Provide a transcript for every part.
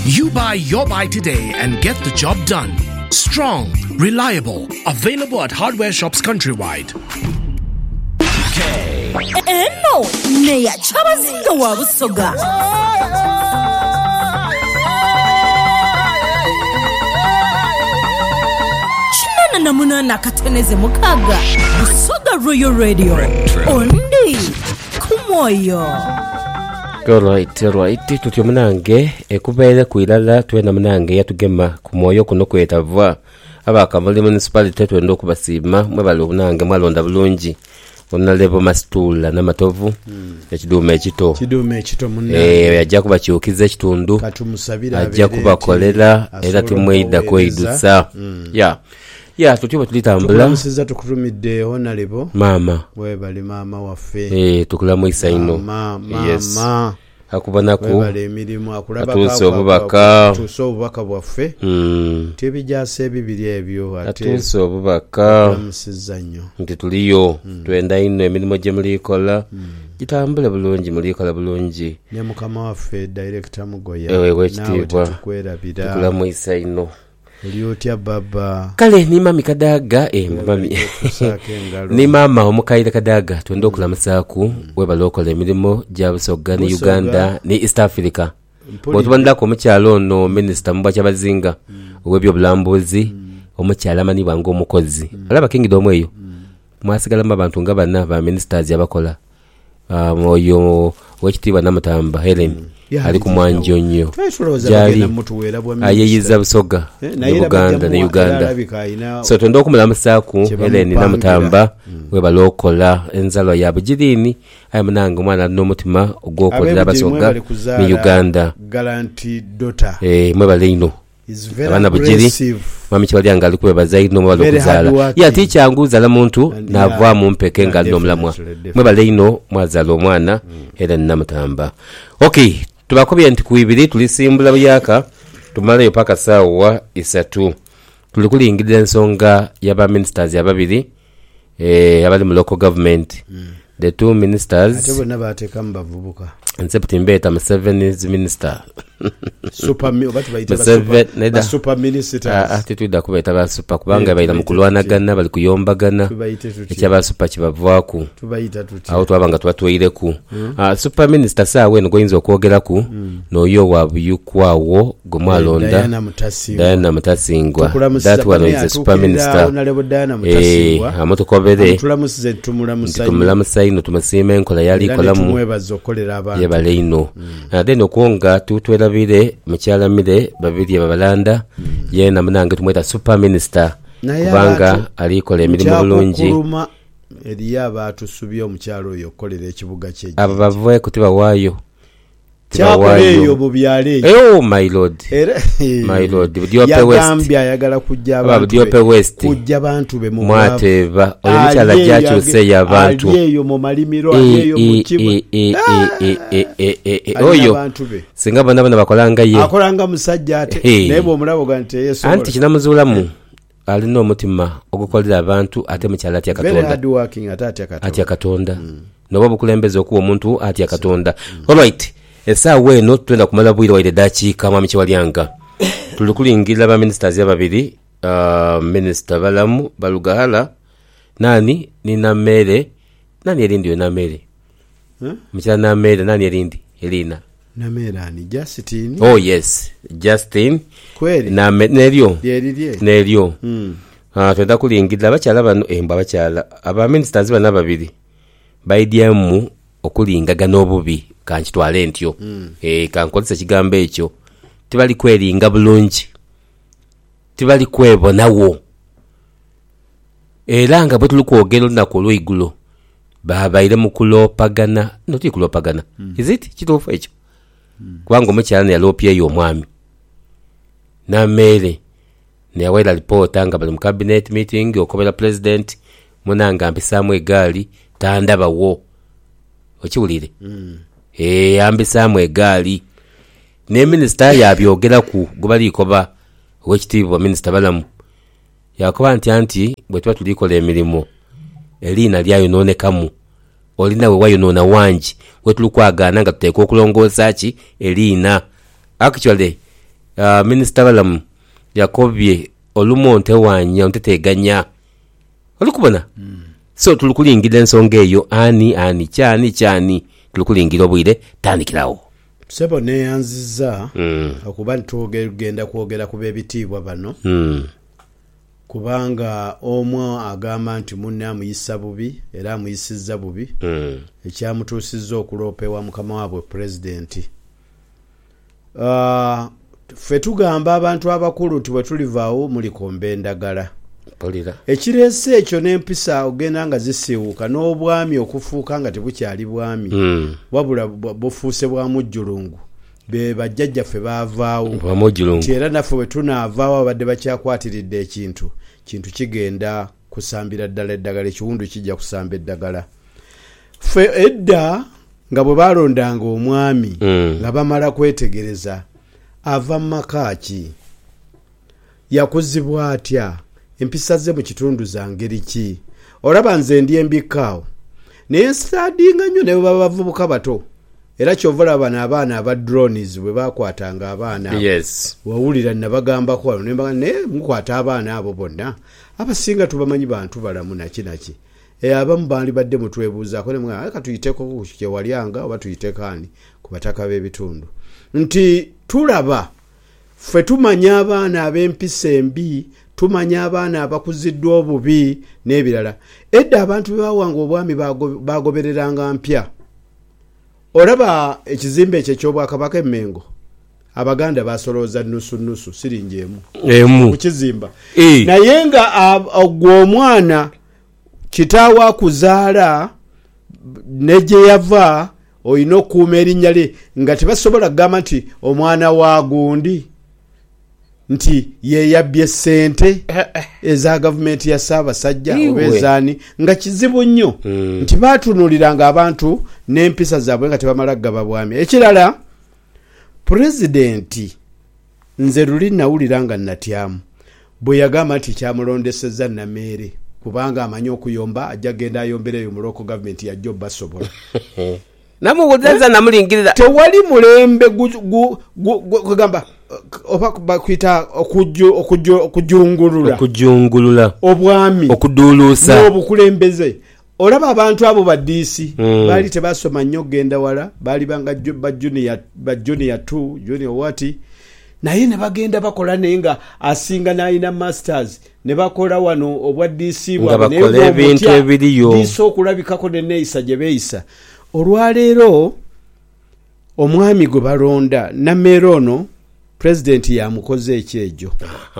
You buy your buy today and get the job done. Strong, reliable, available at hardware shops countrywide. Eno neya chabazinga wa Busoga. Chinana namuna nakateneze mukaga. Busoga Royal Radio. Ondi kumoyo. Alright. Tutyo munange ekubeere kwilala twena munange yatugema kumoyo kuno kwetava abakamuli municipality twenda okubasiima mwebale obunange mwalonda bulungi onalebo masitula n'amatovu ekiduuma ekito munange yajja kubakyukiza ekitundu ajja kubakolera era timweyida kweyidusa ya tutyo tulitambula tulamusiza tukutumidde honorable mama webali mama waffe tukulamwisa ino yes akubanaku webale emirimu akulaba atuuse obubaka bwaffe tebijasa ebibiri ebyo atuuse obubaka tulamusiza nnyo nti tuliyo twenda ino emirimu gye mulikola gitambule bulungi mulikola bulungi ne mukama waffe director Mugoya wekitiibwa tukulamwisa ino Liotya baba kale ni mami Kadaga mami ni mama omukaire Kadaga twenda okulamusaaku webale okola emirimu gya Busoga ne Uganda ne East Africa bwetubandako omukyalo ono minisita mubwa kyabazinga ow'ebyobulambuzi omukyalo amanibwa ng'omukozi alaba kingidde omu eyo mwasigalamu abantu nga bana ba ministers abakola oyo wekitiibwa Namutamba Helen ali ku mwanjo nnyo jali ayeyiza Busoga ne Buganda ne Uganda so twenda okumulamusaaku Helen Namutamba webale okola enzalwa ya Bugirini aye munange omwana alina omutima ogw'okolera Abasoga ne Uganda mwebale ino abana Bugiri mami kibali anga alikwebaza ino mwebale okuzaala ati kyangu zaala muntu naavaamu mpeke nga alina omulamwa mwebale ino mwazaala omwana Helen Namutamba okay tubakobye nti kuibiri tulisimbula buyaka tumalayo paka saawa 3 tulikulingirira ensonga y'aba ministers ababiri abali mu local government the two ministers atebo nabateka mbavubuka nseputi mbeta Museveni's minister super minister attitude kubeta ba super kubanga bayira mukulwanagana bali kuyombagana ekyaba super kibavwaku tubayita tuti aho twabanga twatweireku super minister saawe no goyinza okwogeraku noyo wabuyukwawo gomwalonda Diana Mutasingwa that one is a super minister amotokobere tumulamusa ino tumasima enkola yali kolamu yebale ino then okwonga tutwerabire mukyalamire babiri ababalanda yena munange tumweta super minister kubanga alikola emirimu bulungi eriya abatusubye omukyalo oyo okolera ekibuga kye abo bavwe kutiba waayo Chakoleyo bubyale. Oh my lord. My lord. Budiope West. Yagambya ayagala kujja abantu. Budiope West. Kujja bantu be mu mwateva. Omukyala jacho se yabantu. Aliyeyo mu malimiro aliyeyo mu kibu. Oyo. Singa bana bakolanga ye. Akolanga musajja ate. Nebo omulabo gante Yesu. Anti kinamuzulamu. Alina omutima ogukolera abantu ate mukyala atya Katonda. Very hard working atya Katonda. Nobo bukulembeze okuwa omuntu atya Katonda. All right. Esa weno twenda kumala bwire waide dakiika mwami Kiwalyanga tulikulingira ba ministers ababiri minister Balamu Balugahala nani ni Namere nani erindi Namere mcha Namere nani erindi Elina Namere ni Justin oh yes Justin kweli na neryo twenda kulingira bakyala bano emba bakyala aba ministers bana babiri baidiamu okulingaga n'obubi kanchitwale ntyo kankolesa kigambo ekyo tibali kweringa bulungi tibali kwebonawo era nga bwe tulukwogera olunaku olw'eigulo babaire mu kulopagana noti kulopagana is it kituufu ekyo kubanga omukyala ne yaloopya eyo omwami Namere ne yawera lipoota nga bali mu cabinet meeting okobera president munanga mpisaamu egaali tandabawo okiwulire ambisaamu egaali ne minister yabyogera ku gubalikoba wekitiibwa minister Balamu yakoba nti bwe tuba tulikola emirimu Elina lyayononekamu olina we wayonona wangi we tulukwagaana nga tuteeka okulongoosa ki Elina actually Minister balamu yakobye olumonte wanya onteteganya olukubona so tulukulingira ensonga eyo ani kyani tulukulingira obwire tandikirawo sebo neyanziza okuba ntugenda kwogera ku bebitiibwa bano kubanga omwo agamba nti munne amuyisa bubi era amuyisizza bubi ekyamutuusizza okuloopewa mukama waabwe pulezidenti. Ffe tugamba abantu abakulu nti bwe tulivaawo mulikomba endagala ekireese ekyo n'empisa ogenda nga zisiiwuka n'obwami okufuuka nga tebukyali bwami wabula bufuuse bwa mujjulungu be bajjajjaffe baavaawo nti era naffe bwe tunaavaawo abadde bakyakwatiridde ekintu kigenda kusambira ddala eddagala ekiwundu kijja kusamba eddagala. Ffe edda nga bwe balondanga omwami nga bamala kwetegereza ava mu maka ki yakuzibwa atya empisa ze mu kitundu za ngeri ki olaba nze ndi embikaawo naye nsadinga nnyo ne bwe bavubuka bato era kyova olaba n'abaana aba drones bwe bakwatanga abaana wawulira nabagambako wano nembaga naye mukwata abaana abo bonna abasinga tubamanyi bantu balamu naki abamu baali badde mutwebuuzaako ne mugamba ka tuyiteko ku kyewalyanga oba tuyiteko ani ku bataka b'ebitundu nti tulaba ffe tumanya abaana ab'empisa embi tumanya abaana abakuziddwa obubi n'ebirala. Edda abantu bebawanga obwami bagobereranga mpya. Olaba ekizimbe ekyo ky'Obwakabaka e Mengo Abaganda basolooza nusu siringi emu kukizimba naye nga ogwo omwana kitaawa akuzaala ne gye yava oyina okuuma erinnya lye nga tebasobola kugamba nti omwana wa gundi nti ye yabbye ssente eza gavumenti ya Ssaabasajja oba ezaani nga kizibu nnyo nti baatunuuliranga abantu n'empisa zaabwe nga tebamala kugaba bwami. Ekirala pulezidenti nze luli nawulira nga natyamu bwe yagamba nti kyamulondesezza Nameere kubanga amanyi okuyomba ajja genda ayombereyo mu local government ya Job basobola namuwuliza namulingirira tewali mulembe kugamba oba bakwita okujungulula obwami okuduuluusa n'obukulembeze. Olaba abantu abo ba DC baali tebasoma nnyo genda wala baali banga junior 2 junior wati naye ne bagenda bakola naye nga asinga n'alina masters ne bakola wano obwa DC bakola ebintu ebiriyo DC okulabikako ne neeyisa gye beeyisa. Olwaleero omwami gwe balonda Nameere ono pulezidenti yamukoze ekyejo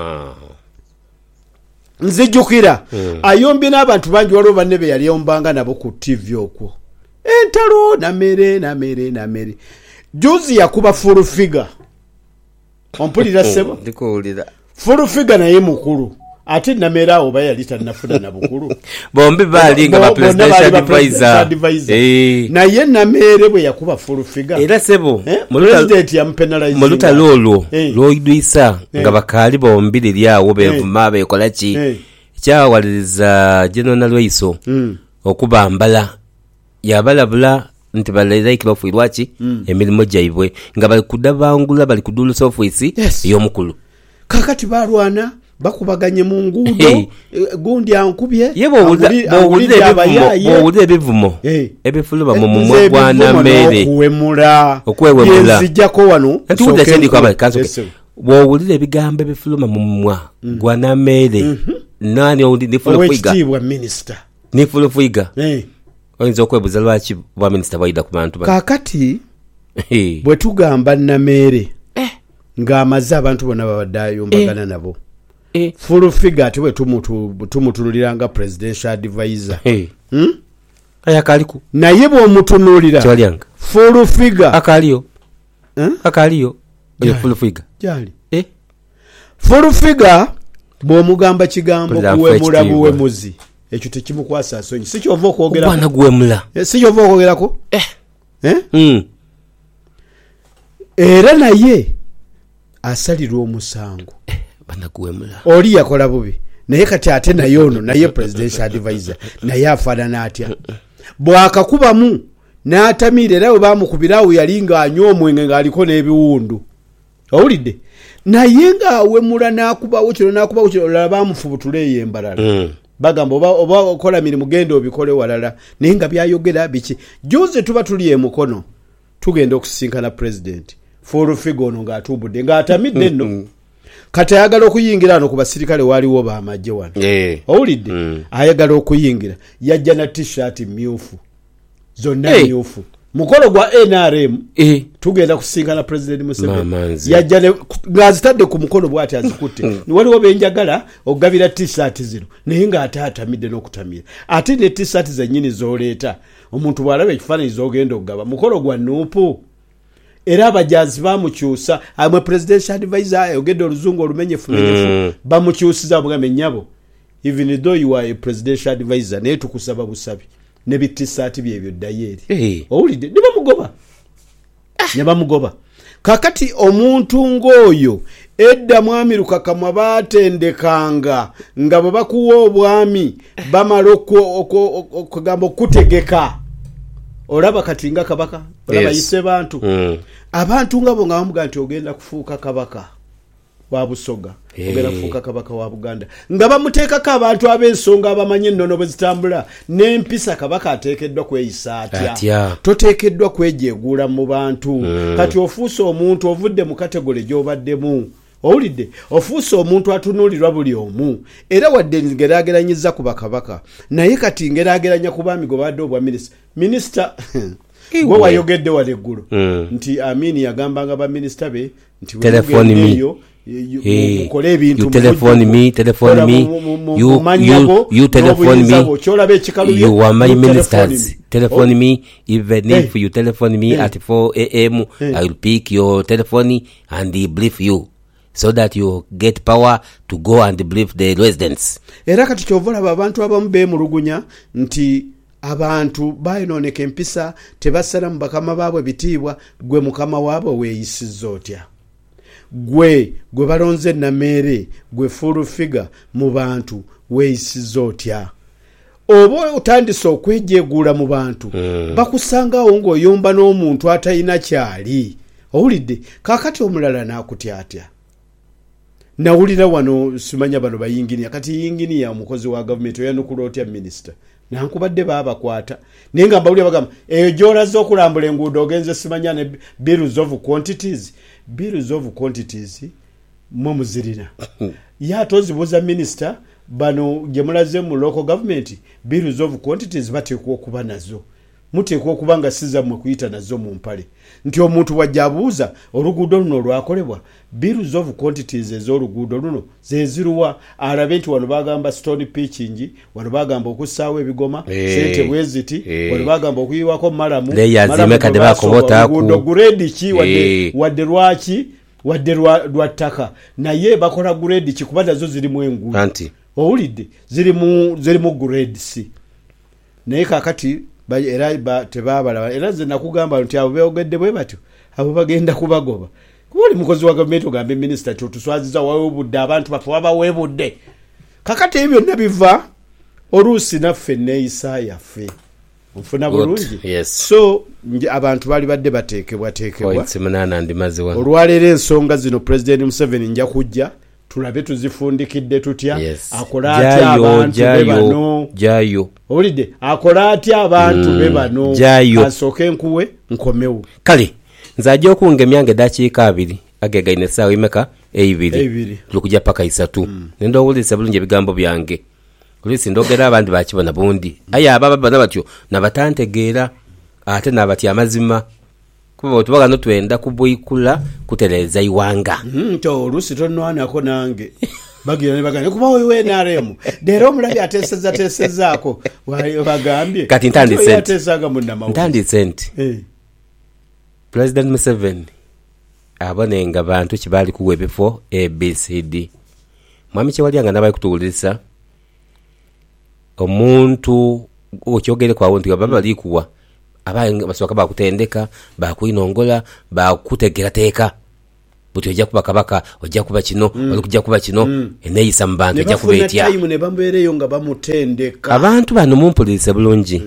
nzijukira ayombye n'abantu bangi waliwo banne be yali yombanga nabo ku TV okwo entalo Nameere juzi yakuba full figure ompulira sebo ndikuwulira full figure naye mukulu ate Nameere awo ba yali tannafuna na bukulu bombi baali nga ba presidential advisor naye Nameere bwe yakuba full figure era sebo president yampenalize muluta lolo loidwisa nga bakaali bombi liryawo bevuma bekola ki kyawaliriza General Lweiso okubambala yabalabula nti baliraikira ofuirwaki emirimu gyaibwe nga bali kudabangula bali kudulusa ofisi ey'omukulu kakati balwana bakubaganye mu nguudo gundi ankubye bowulira ebivumo ebifuluma mu mumwa gwa Nameere okwewemula yenzijjako wano bwowulira ebigambo ebifuluma mu mumwa gwa Nameere nani owundi nifulufuiga oyinza okwebuuza lwaki bwa minisita bwayida ku bantu kakati bwe tugamba Nameere ng'amaze abantu bonna babadde ayombagana nabo full figure ate bwe tumutunuliranga presidential advisor ayakaliku naye bw'omutunulira kyalyanga full figure akaliyo oyo full figure jali full figure bw'omugamba kigambo kuwemula buwemuzi ekyo tekimukwasa nsonyi si kyova okwogerako bwana guwemula si kyova okwogerako era naye asalirwa omusango banaguwemula oli yakola bubi naye kati ate naye ono naye presidential advisor naye afaanana atya bwakakubamu n'atamiira era we bamukubirawo yali ng'anywa omwenge ng'aliko n'ebiwundu owulidde naye ng'awemula n'akubawo kino olala bamufubutula embalala bagamba oba okola mirimu genda obikole walala naye nga byayogera biki juzi tuba tuli emukono tugenda okusisinkana president Furufiga ono ng'atumbudde ng'atamidde nno kati ayagala okuyingira ano ku basirikale waliwo bamajje wano owulidde ayagala okuyingira yajja na t-shirt myufu zonna myufu mukolo gwa NRM tugenda kusisinkana president Museveni yajja ng'azitadde ku mukono bw'ati azikutte waliwo benjagala okugabira t-shirt zino naye ng'ataatamidde n'okutamira ate ne t-shirt zennyini z'oleeta omuntu bw'alaba ekifaananyi z'ogenda okugaba mukolo gwa nuupu era abajazi bamukyusa amwe presidential advisor ayogedde oluzungu olumenyefu bamukyusiza bugambe nyabo even though you are a presidential advisor naye tukusaba busabi ne bitisati byebyo dayeri owulidde ne bamugoba kakati omuntu ng'oyo edda mwami Lukakama baatendekanga nga bwe bakuwa obwami bamala okugamba okutegeka olaba kati nga kabaka olaba yise bantu abantu ngabo nga bamuga nti ogenda kufuuka kabaka wa Busoga ogenda kufuuka kabaka wa Buganda nga bamuteekako abantu ab'ensonga abamanyi ennono bwe zitambula n'empisa kabaka ateekeddwa kweyisa atya toteekeddwa kwejeeguula mu bantu kati ofuuse omuntu ovudde mu kategole gy'obaddemu owulidde ofuuse omuntu atunuulirwa buli omu era wadde ngeraageranyiza ku bakabaka naye kati ngeraageranya ku baami gwe badde obwa minisita gwe wayogedde wala eggulu nti Amini yagambanga baminisita be nti mukole ebintu you telephone me kyolaba ekikalu you are my ministers telephone me even if you telephone me at 4 a.m. I will pick your telephone and brief you so that you get power to go and brief the residents. Era kati kyovola abantu abamu beemulugunya nti abantu bayinooneka empisa tebasala mu bakama baabwe bitiibwa gwe mukama waabwe weeyisizza otya gwe balonze Namere gwe Furufiga mu bantu weeyisizza otya oba otandise okwejeeguula mu bantu bakusangawo ng'oyomba n'omuntu atalina kyali owulidde kaakati omulala n'akutya atya nawulira wano simanya bano bayinginiya kati yinginiya omukozi wa gavumenti oyanukula otya minisita nankubadde babakwata naye nga mbawulira bagamba eyo gy'olaze okulambula enguudo ogenze simanya ne bills of quantities mwe muzirina yate ozibuuza minisita bano gye mulaze mu local government bills of quantities bateekwa okuba nazo muteekwa okuba nga sizammwe kuyita nazo mu mpale nti omuntu wajja abuuza oluguudo luno lwakolebwa bills of quantities ez'oluguudo luno zeziruwa alabe nti wano bagamba stone pitching wano bagamba okussaawo ebigoma sente bweziti wano bagamba okuyiwako malamu oluguudo grade ki wadde lwaki wadde lwa ttaka naye bakola grade ki kuba nazo zirimu enguudo owulidde zirimu grade C naye kakati era tebabalaba era nze nakugamba nti abo beogedde bwe batyo abo bagenda kubagoba kuba oli mukozi wa gavumenti ogambe minisita tuswaziza waweebudde abantu baffe wabaweebudde kakati ebyo byonna biva oluusi naffe neeyisa yaffe nfuna bulungi so abantu baali badde bateekebwateekebwa olwaleero ensonga zino President Museveni nja kujja tulabe tuzifundikidde tutya akola atya abantu be bano olidde akola atya abantu be bano asooke nkuwe nkomewo kale nze ajja okunga emyange dakiika 2 agegaine essaawa imeka 2 lukujja paka 3 nendowuliriza bulungi ebigambo byange olisi ndogera abandi bakibona bundi aye ababa bana batyo nabatantegeera ate nabatya amazima kuba otubaga notwenda kubuyikula kutereza iwanga nto olusi tonwanako nange bagira ne bagane kuba wewe NRM dero omulabi atesezzaako bagambye kati ntandi sent President Museveni abonenga bantu kibali kuwa ebifo ABCD mwami kyewalianga nabaye kutuwuliriza omuntu okyogere kwawo nti baba likuwa abaye basoka bakutendeka bakuyinongola bakutegerateeka buti ojja kuba kabaka ojja kuba kino olukujja kuba kino eneyisa mu bantu ojja kuba etya ne bambeereyo nga bamutendeka abantu bano mumpulirize bulungi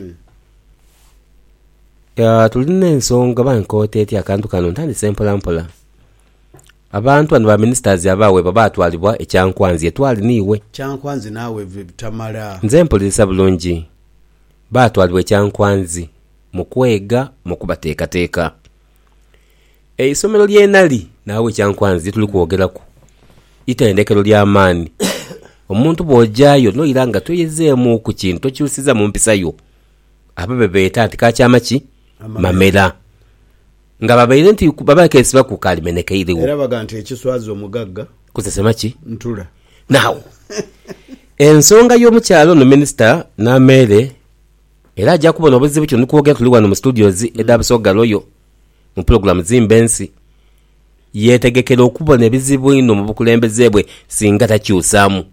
tulina ensonga bankoota etya akantu kano ntandise mpolampola abantu bano ba ministers abawe babatwalibwa ekyankwanzi etwali niwe kyankwanzi naawe tamala nze mpuliriza bulungi batwalibwa ekyankwanzi mu kwega mu kubateekateeka isomero ly'enali naawe ekyankwanzi tuli kwogerako itendekero ly'amaani omuntu bw'ojjayo noyira nga toyezeemu ku kintu tokyusiza mu mpisa yo abo bebeeta nti kakyama ki mamera nga babaire nti babakeesiba ku kalimenekeirewo era baga nti ekiswazi omugagga kusesema ki ntula nawo ensonga y'omukyalo no minisita n'ameere era ajja kubona obuzibu kyo nikwogera tuli wano mu studios edabusoga loyo mu program zimba ensi yeetegekera okubona ebizibu ino mu bukulembeze bwe singa takyusaamu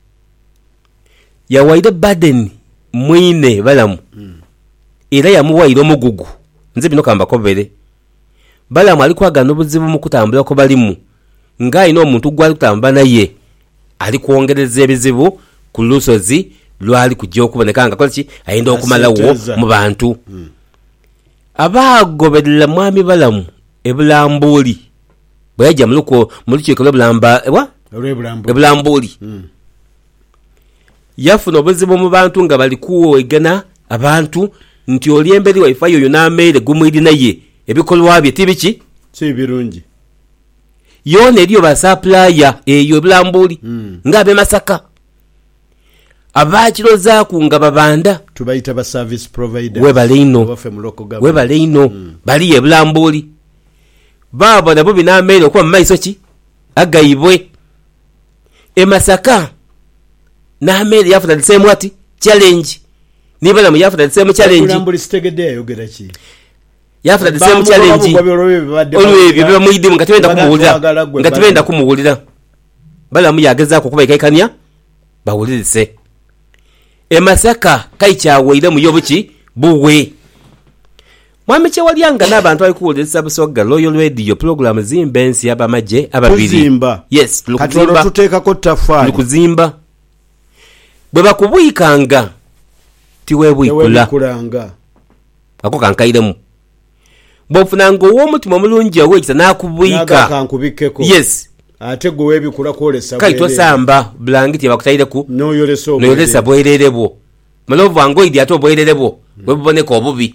yawaire baden mwine balamu era yamuwaire omugugu nze bino kambakobere balamu ali kwagana obuzibu mu kutambula ko balimu nga alina omuntu gwali kutambula naye ali kwongereza ebizibu ku lusozi lwali kujja okuboneka nga kolaki ayinza okumalawo mu bantu abaagoberera mwami balamu ebulambuuli bwe yajja mu lukiiko lw'ebulambuuli yafuna obuzibu mu bantu nga bali kuwegana abantu nti oli emberi waifayo oyo n'ameere gumwiri naye ebikolwa bye tibiki si birungi yoona eriyo basaplaya eyo ebulambuuli ng'ab'e Masaka abakirozaaku nga babanda tubayita ba service providers webale ino bali ebulambuuli baabona bubi n'ameere okuba mu maiso ki agayibwe e Masaka n'ameere yafuna the same ati challenge nibalamu yafuna the same challenge ebulambuuli sitegedde yayogera ki yafuna the same challenge olwebyo biba muyidimu nga tebenda kumuwulira balamu yagezaako okubaikaikania bawulirise e Masaka kaikyawwaire mu yobuki buwe mwami Kyewalyanga n'abantu bali kuwuliriza Busoga Royal Radio program zimba ensi abamagye ababiri yes katolo tuteekako tafaali kuzimba bwe bakubuyikanga tiweebuyikula ako kankairemu bw'ofunanga ow'omutima omulungi ow'ekisa n'akubuyika yes ate gwe weebikula kwolesa kale tosamba bulangiti abakutaireku noyolesa bwerere bwo malovu angoidi ate obwerere bwo bwe buboneka obubi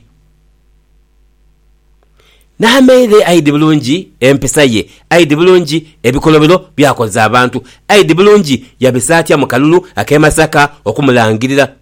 n'ameere aidi bulungi empisa ye aidi bulungi ebikolobero byakoze abantu aidi bulungi yabisaatya mu kalulu ak'e Masaka okumulangirira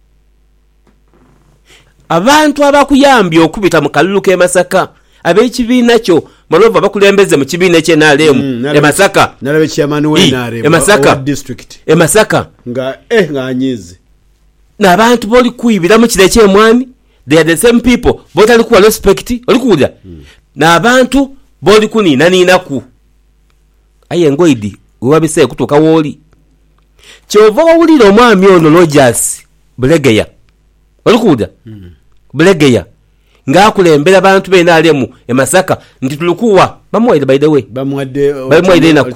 abantu abakuyambye okubita mu kalulu k'e Masaka ab'ekibiina kyo malovu abakulembeze mu kibiina kye NRM e Masaka nalabe chairman we NRM e Masaka nga anyize n'abantu boli kuyibira mu kire ky'emwani they are the same people botali kuwa respect oli kuwulira n'abantu boli kuniinaniinaku aye ngoidi wewabise kutuuka wooli kyova wawulira omwami ono Rogers Bulegeya oli kuwulira Bulegeya ng'akulembera abantu be NRM e Masaka nti tulukuwa bamuwaire by the way bamuwaire naku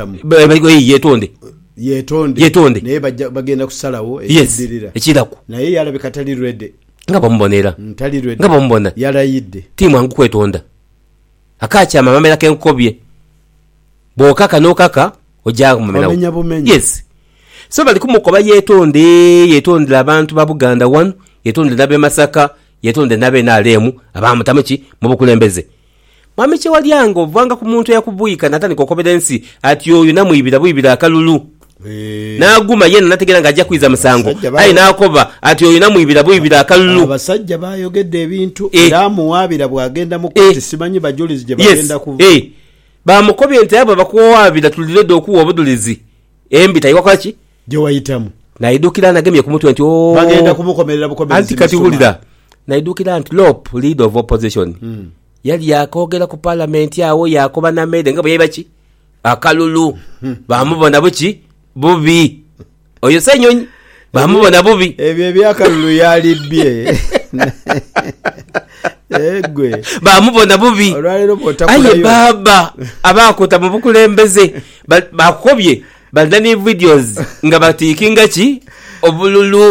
yetonde naye bagenda kusalawo ekiraku naye yalabika tali ready nga bamubonera nga bamubona yalayidde tiimu angu kwetonda akakyama mamera k'enkobye bw'okaka n'okaka ojja kumumerawo yes so bali kumukoba yetondera abantu ba Buganda 1 yetondera n'ab'e Masaka yetondera n'ab'e NRM abamutamu ki mu bukulembeze mwami Kyewalyanga ovanga ku muntu eyakubuyika natandika okobera ensi ati oyo namuyibira akalulu n'aguma yena nategera ng'ajja kwiza musango ayi n'akoba ati oyo namuyibira akalulu abasajja bayogedde ebintu era amuwaabira bw'agenda mu kkooti simanyi bajulizi gye bagenda kuva bamukobye nti abo bakuwaabira tuliredde okuwa obudulizi embita iwakola ki gye wayitamu nayiddukira nagemye ku mutwe nti bagenda kumukomerera bukomerezi anti kati wulira nayiddukira nti Lop leader of opposition yali yakogera ku parliament awo yakoba n'ameere nga bwe yayiba ki akalulu bamubona buki bubi oyo senyonyi bamubona bubi ebyo ebyakalulu yalibbye egwe bamubona bubi aye baba abakota mu bukulembeze bakobye balina ne videos nga batiikinga ki obululu